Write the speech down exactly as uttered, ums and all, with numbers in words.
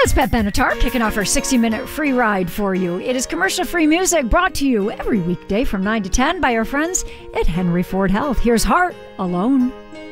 That's Pat Benatar kicking off our sixty-minute free ride for you. It is commercial-free music brought to you every weekday from nine to ten by our friends at Henry Ford Health. Here's Heart Alone.